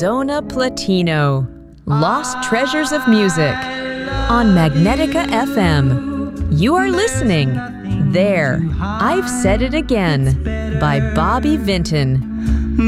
Zona Platino, Lost Treasures of Music, on Magnetica FM. You are listening. There, I've Said It Again, by Bobby Vinton.